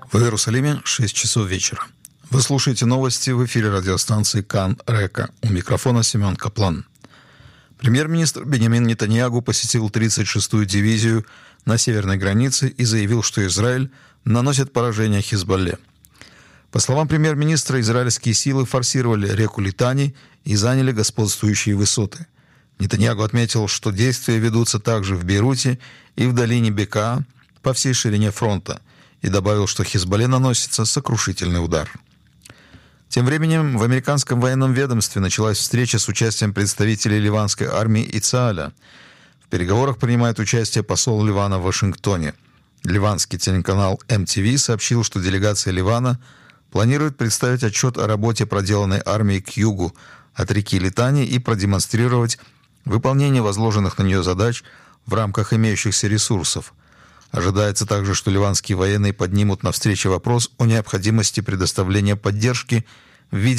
В Иерусалиме 6 часов вечера. Вы слушаете новости в эфире радиостанции Кан Река. У микрофона Семен Каплан. Премьер-министр Биньямин Нетаньяху посетил 36-ю дивизию на северной границе и заявил, что Израиль наносит поражение Хизбалле. По словам премьер-министра, израильские силы форсировали реку Литани и заняли господствующие высоты. Нетаньяху отметил, что действия ведутся также в Бейруте и в долине Бекаа по всей ширине фронта, и добавил, что Хизбалле наносится сокрушительный удар. Тем временем в американском военном ведомстве началась встреча с участием представителей ливанской армии и ЦААля. В переговорах принимает участие посол Ливана в Вашингтоне. Ливанский телеканал MTV сообщил, что делегация Ливана планирует представить отчет о работе, проделанной армией к югу от реки Литани, и продемонстрировать выполнение возложенных на нее задач в рамках имеющихся ресурсов. Ожидается также, что ливанские военные поднимут на встрече вопрос о необходимости предоставления поддержки в виде